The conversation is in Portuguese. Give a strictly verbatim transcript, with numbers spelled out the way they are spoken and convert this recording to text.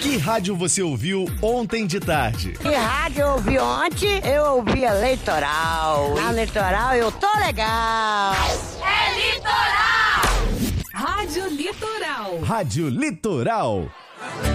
Que rádio você ouviu ontem de tarde? Que rádio eu ouvi ontem? Eu ouvi a Litoral. Na Litoral eu tô legal. É Litoral! Rádio Litoral. Rádio Litoral.